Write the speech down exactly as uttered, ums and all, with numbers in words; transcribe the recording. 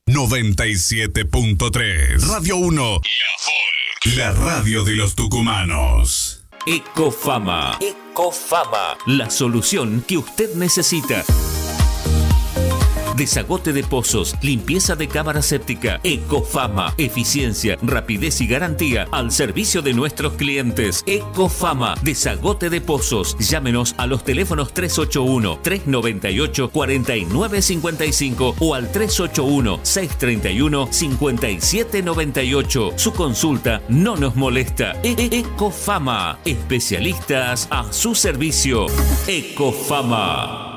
noventa y siete punto tres. Radio uno. La Folk. La radio de los tucumanos. Ecofama. Ecofama. La solución que usted necesita. Desagote de pozos, limpieza de cámara séptica. Ecofama, eficiencia, rapidez y garantía al servicio de nuestros clientes. Ecofama, desagote de pozos. Llámenos a los teléfonos tres ocho uno, tres nueve ocho, cuatro nueve cinco cinco o al tres ocho uno, seis tres uno, cinco siete nueve ocho. Su consulta no nos molesta. E Ecofama, especialistas a su servicio. Ecofama.